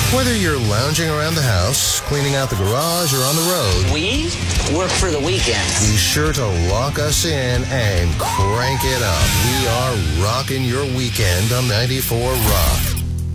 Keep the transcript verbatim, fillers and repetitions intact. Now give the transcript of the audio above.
Whether you're lounging around the house, cleaning out the garage, or on the road, we work for the weekend. Be sure to lock us in and crank it up. We are rocking your weekend on ninety-four Rock.